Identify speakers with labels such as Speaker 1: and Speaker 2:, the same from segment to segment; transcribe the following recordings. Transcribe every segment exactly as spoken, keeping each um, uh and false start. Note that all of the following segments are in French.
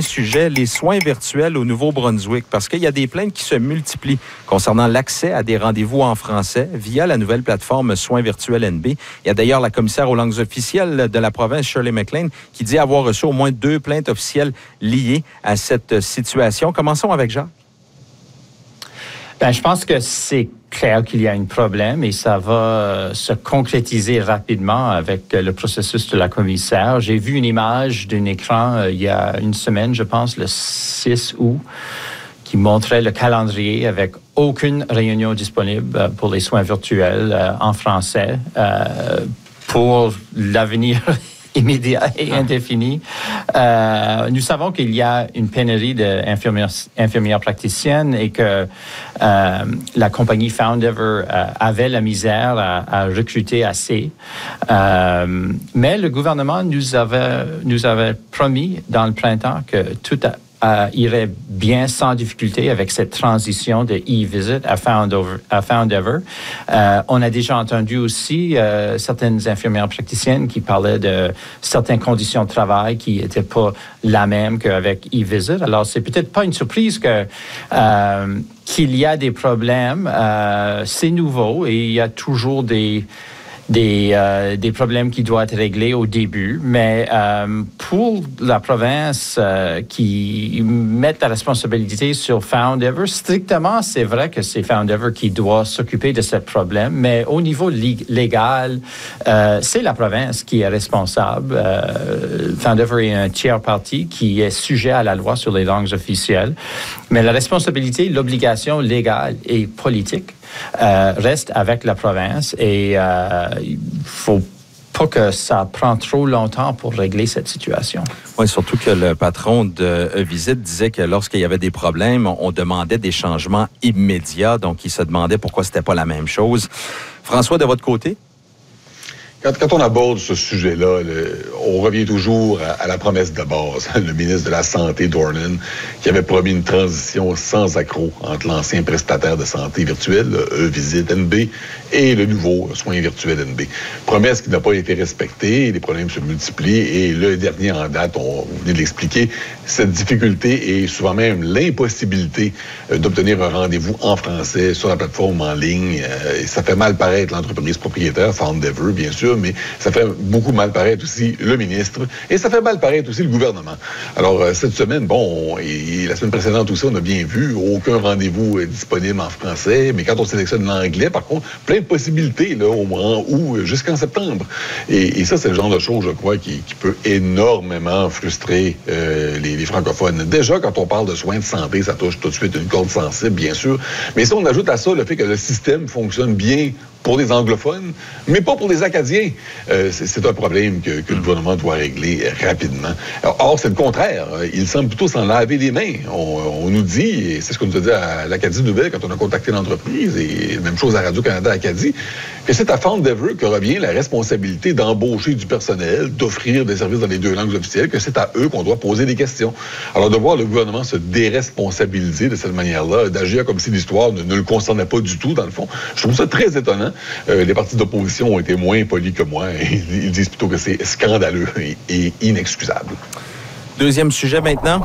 Speaker 1: Sujet, les soins virtuels au Nouveau-Brunswick, parce qu'il y a des plaintes qui se multiplient concernant l'accès à des rendez-vous en français via la nouvelle plateforme Soins virtuels N B. Il y a d'ailleurs la commissaire aux langues officielles de la province, Shirley McLean, qui dit avoir reçu au moins deux plaintes officielles liées à cette situation. Commençons avec Jacques.
Speaker 2: Ben, je pense que c'est clair qu'il y a un problème et ça va se concrétiser rapidement avec le processus de la commissaire. J'ai vu une image d'un écran euh, il y a une semaine, je pense, le six août, qui montrait le calendrier avec aucune réunion disponible pour les soins virtuels euh, en français euh, pour l'avenir immédiat et indéfini. Euh, nous savons qu'il y a une pénurie d'infirmières infirmières praticiennes et que euh, la compagnie Foundever euh, avait la misère à, à recruter assez. Euh, mais le gouvernement nous avait, nous avait promis dans le printemps que tout a Euh, irait bien sans difficulté avec cette transition de e-visit à Foundever. À Foundever. Euh, on a déjà entendu aussi euh, certaines infirmières praticiennes qui parlaient de certaines conditions de travail qui n'étaient pas la même qu'avec e-visit. Alors, c'est peut-être pas une surprise que euh, qu'il y a des problèmes. Euh, c'est nouveau et il y a toujours des Des, euh, des problèmes qui doivent être réglés au début, mais euh, pour la province euh, qui met la responsabilité sur Foundever, strictement, c'est vrai que c'est Foundever qui doit s'occuper de ce problème, mais au niveau légal, euh, c'est la province qui est responsable. Euh, Foundever est un tiers parti qui est sujet à la loi sur les langues officielles, mais la responsabilité, l'obligation légale et politique Euh, reste avec la province et euh, il faut pas que ça prend trop longtemps pour régler cette situation.
Speaker 1: Oui, surtout que le patron de E-Visite disait que lorsqu'il y avait des problèmes, on demandait des changements immédiats, donc il se demandait pourquoi c'était pas la même chose. François, de votre côté?
Speaker 3: Quand, quand on aborde ce sujet-là, le, on revient toujours à, à la promesse de base. Le ministre de la Santé, Dornan, qui avait promis une transition sans accroc entre l'ancien prestataire de santé virtuel, E-Visite N B, et le nouveau Soins virtuels N B. Promesse qui n'a pas été respectée, les problèmes se multiplient, et le dernier en date, on venait de l'expliquer, cette difficulté et souvent même l'impossibilité d'obtenir un rendez-vous en français sur la plateforme en ligne. Et ça fait mal paraître l'entreprise propriétaire, Foundever, bien sûr, mais ça fait beaucoup mal paraître aussi le ministre et ça fait mal paraître aussi le gouvernement. Alors, euh, cette semaine, bon, et, et la semaine précédente aussi, on a bien vu, aucun rendez-vous est disponible en français, mais quand on sélectionne l'anglais, par contre, plein de possibilités, là, au mois août jusqu'en septembre. Et, et ça, c'est le genre de choses, je crois, qui, qui peut énormément frustrer euh, les, les francophones. Déjà, quand on parle de soins de santé, ça touche tout de suite une corde sensible, bien sûr, mais si on ajoute à ça le fait que le système fonctionne bien pour les anglophones, mais pas pour les Acadiens. Euh, c'est, c'est un problème que, que le gouvernement doit régler rapidement. Or, c'est le contraire. Il semble plutôt s'en laver les mains. On, on nous dit, et c'est ce qu'on nous a dit à l'Acadie Nouvelle quand on a contacté l'entreprise, et même chose à Radio-Canada Acadie, que c'est à Foundever que revient la responsabilité d'embaucher du personnel, d'offrir des services dans les deux langues officielles, que c'est à eux qu'on doit poser des questions. Alors, de voir le gouvernement se déresponsabiliser de cette manière-là, d'agir comme si l'histoire ne, ne le concernait pas du tout, dans le fond, je trouve ça très étonnant. Euh, les partis d'opposition ont été moins polis que moi et ils disent plutôt que c'est scandaleux et, et inexcusable.
Speaker 1: Deuxième sujet maintenant.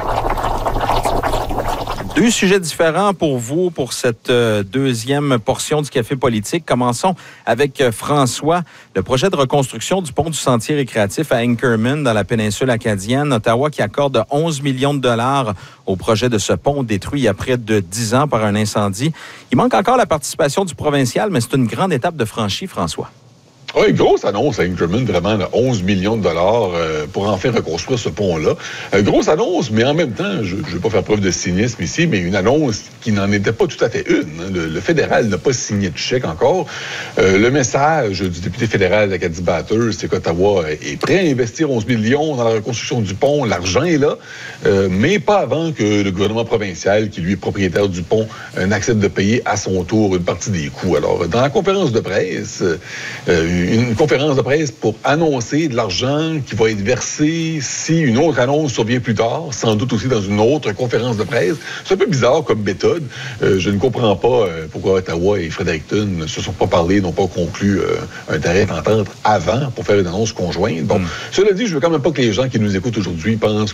Speaker 1: Deux sujets différents pour vous pour cette euh, deuxième portion du Café politique. Commençons avec euh, François. Le projet de reconstruction du pont du sentier récréatif à Inkerman dans la péninsule acadienne. Ottawa qui accorde onze millions de dollars au projet de ce pont détruit il y a près de dix ans par un incendie. Il manque encore la participation du provincial, mais c'est une grande étape de franchie, François.
Speaker 3: Oui, grosse annonce à Inkerman, vraiment, là, onze millions de dollars euh, pour enfin reconstruire ce pont-là. Euh, grosse annonce, mais en même temps, je ne vais pas faire preuve de cynisme ici, mais une annonce qui n'en était pas tout à fait une. Hein. Le, le fédéral n'a pas signé de chèque encore. Euh, le message du député fédéral d'Acadie Bathurst, c'est qu'Ottawa est prêt à investir onze millions dans la reconstruction du pont. L'argent est là, euh, mais pas avant que le gouvernement provincial, qui lui est propriétaire du pont, euh, n'accepte de payer à son tour une partie des coûts. Alors, dans la conférence de presse, euh, une conférence de presse pour annoncer de l'argent qui va être versé si une autre annonce survient plus tard, sans doute aussi dans une autre conférence de presse. C'est un peu bizarre comme méthode. Euh, je ne comprends pas euh, pourquoi Ottawa et Fredericton ne se sont pas parlé, n'ont pas conclu euh, un terrain d'entente avant pour faire une annonce conjointe. Bon, mm. Cela dit, je veux quand même pas que les gens qui nous écoutent aujourd'hui pensent